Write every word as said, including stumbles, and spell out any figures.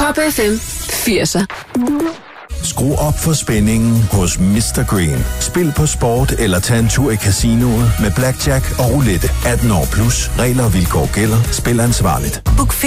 Pop F M firser. Skru op for spændingen hos mister Green. Spil på sport eller tag en tur i casinoet med blackjack og roulette. atten år plus. Regler og vilkår gælder. Spil ansvarligt. Book